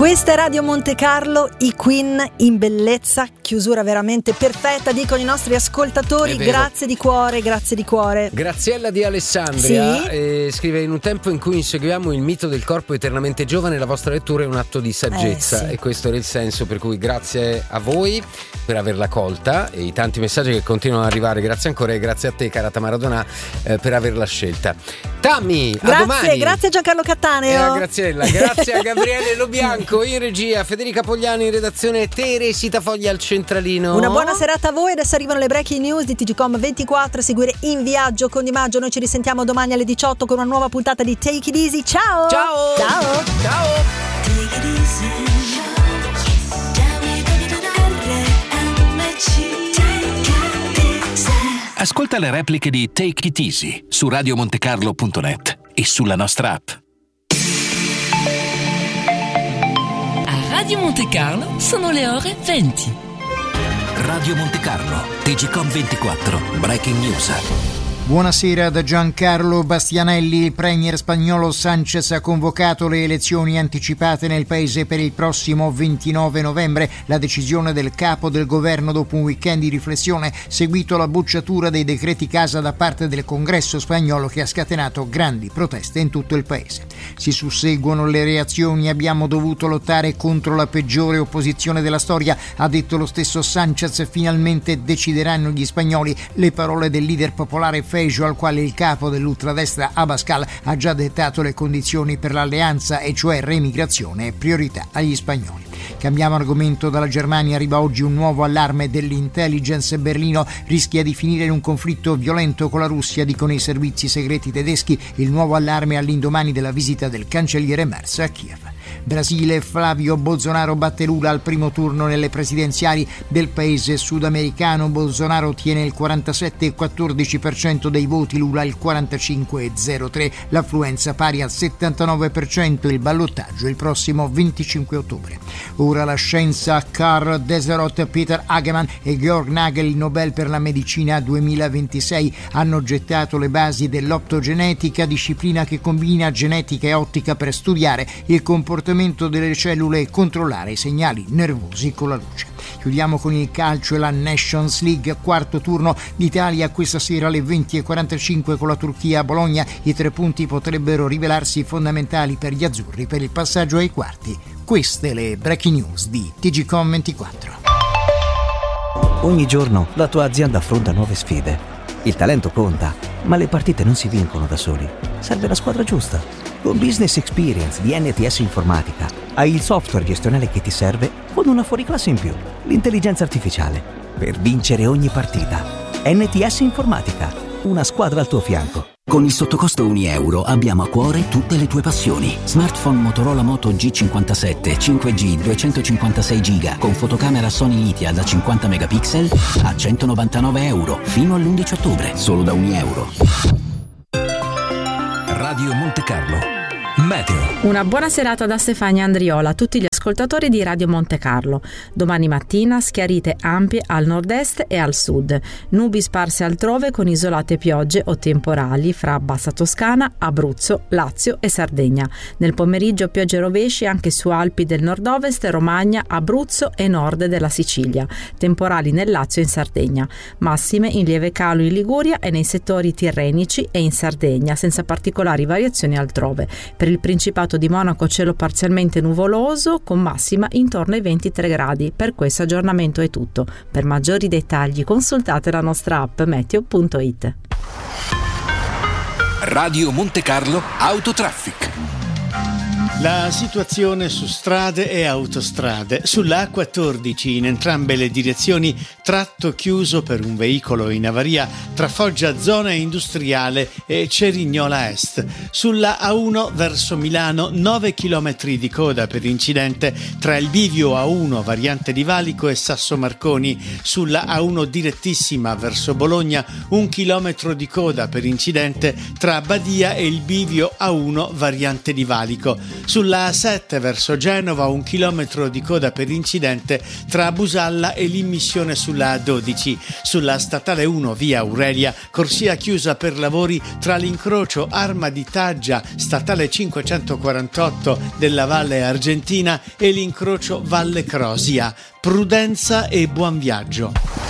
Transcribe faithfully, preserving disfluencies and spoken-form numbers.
Questa è Radio Monte Carlo, i Queen in bellezza, chiusura veramente perfetta, dicono i nostri ascoltatori. Grazie di cuore, grazie di cuore. Graziella di Alessandria sì? eh, scrive: in un tempo in cui inseguiamo il mito del corpo eternamente giovane, la vostra lettura è un atto di saggezza, eh, sì. e questo era il senso, per cui grazie a voi per averla colta e i tanti messaggi che continuano ad arrivare. Grazie ancora, e grazie a te, cara Tamara Donà, eh, per averla scelta. Tammy, a grazie, domani. Grazie a Giancarlo Cattaneo e a Graziella, grazie a Gabriele Lobianco in regia, Federica Pogliani in redazione, Teresita Foglia al centralino. Una buona serata a voi. Adesso arrivano le breaking news di T G Com ventiquattro, a seguire In Viaggio con Di Maggio. Noi ci risentiamo domani alle diciotto con una nuova puntata di Take It Easy. Ciao ciao ciao ciao. Take it easy. Ascolta le repliche di Take It Easy su radio monte carlo punto net e sulla nostra app. A Radio Monte Carlo sono le ore venti. Radio Monte Carlo, T G Com ventiquattro, Breaking News. Buonasera da Giancarlo Bastianelli. Il premier spagnolo Sánchez ha convocato le elezioni anticipate nel paese per il prossimo ventinove novembre. La decisione del capo del governo dopo un weekend di riflessione seguito alla bocciatura dei decreti casa da parte del Congresso spagnolo, che ha scatenato grandi proteste in tutto il paese. Si susseguono le reazioni: abbiamo dovuto lottare contro la peggiore opposizione della storia, ha detto lo stesso Sánchez. Finalmente decideranno gli spagnoli, le parole del leader popolare Feijóo, al quale il capo dell'ultradestra Abascal ha già dettato le condizioni per l'alleanza, e cioè remigrazione e priorità agli spagnoli. Cambiamo argomento. Dalla Germania arriva oggi un nuovo allarme dell'intelligence. Berlino rischia di finire in un conflitto violento con la Russia, dicono i servizi segreti tedeschi. Il nuovo allarme all'indomani della visita del cancelliere Merz a Kiev. Brasile, Flavio Bolsonaro batte Lula al primo turno nelle presidenziali del paese sudamericano. Bolsonaro ottiene il quarantasette virgola quattordici per cento dei voti, Lula il quarantacinque virgola zero tre per cento, l'affluenza pari al settantanove per cento. Il ballottaggio il prossimo venticinque ottobre. Ora la scienza. Karl Deserot, Peter Hagemann e Georg Nagel, il Nobel per la medicina duemilaventisei, hanno gettato le basi dell'optogenetica, disciplina che combina genetica e ottica per studiare il comportamento delle cellule e controllare i segnali nervosi con la luce. Chiudiamo con il calcio e la Nations League, quarto turno d'Italia questa sera alle venti e quarantacinque con la Turchia a Bologna. I tre punti potrebbero rivelarsi fondamentali per gli azzurri per il passaggio ai quarti. Queste le breaking news di T G Com ventiquattro. Ogni giorno la tua azienda affronta nuove sfide. Il talento conta, ma le partite non si vincono da soli. Serve la squadra giusta. Con Business Experience di N T S Informatica hai il software gestionale che ti serve, con una fuoriclasse in più, l'intelligenza artificiale, per vincere ogni partita. N T S Informatica, una squadra al tuo fianco. Con il sottocosto un euro abbiamo a cuore tutte le tue passioni. Smartphone Motorola Moto G cinquantasette cinque G duecentocinquantasei giga con fotocamera Sony Litia da cinquanta megapixel a centonovantanove euro fino all'undici ottobre, solo da un euro. Radio Monte Carlo, meteo. Una buona serata da Stefania Andriola a tutti gli ascoltatori di Radio Monte Carlo. Domani mattina schiarite ampie al nord-est e al sud, nubi sparse altrove con isolate piogge o temporali fra Bassa Toscana, Abruzzo, Lazio e Sardegna. Nel pomeriggio piogge rovesci anche su Alpi del nord-ovest, Romagna, Abruzzo e nord della Sicilia, temporali nel Lazio e in Sardegna, massime in lieve calo in Liguria e nei settori tirrenici e in Sardegna, senza particolari variazioni altrove. Per il Principato di Monaco cielo parzialmente nuvoloso con massima intorno ai ventitré gradi. Per questo aggiornamento è tutto. Per maggiori dettagli consultate la nostra app meteo punto it. Radio Monte Carlo Autotraffic. La situazione su strade e autostrade. Sulla A quattordici in entrambe le direzioni tratto chiuso per un veicolo in avaria tra Foggia zona industriale e Cerignola Est. Sulla A uno verso Milano nove chilometri di coda per incidente tra il bivio A uno variante di Valico e Sasso Marconi. Sulla A uno direttissima verso Bologna un chilometro di coda per incidente tra Badia e il bivio A uno variante di Valico. Sulla A sette verso Genova un chilometro di coda per incidente tra Busalla e l'immissione sulla A dodici. Sulla statale uno via Aurelia, corsia chiusa per lavori tra l'incrocio Arma di Taggia, statale cinquecentoquarantotto della Valle Argentina e l'incrocio Valle Crosia. Prudenza e buon viaggio.